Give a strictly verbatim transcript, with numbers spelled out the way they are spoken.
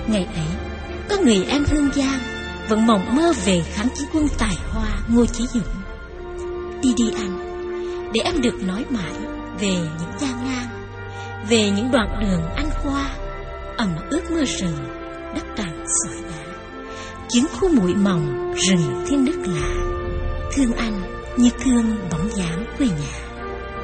Ngày ấy, có người em Hương Giang vẫn mộng mơ về kháng chiến quân tài hoa Ngô Chí Dũng. Đi đi anh, để em được nói mãi về những gian nan, về những đoạn đường anh qua, ẩm ướt mưa rừng, đất tàn sỏi đá, chiến khu bụi mỏng, rừng thiên nước lạ. Thương anh như thương bóng dáng quê nhà.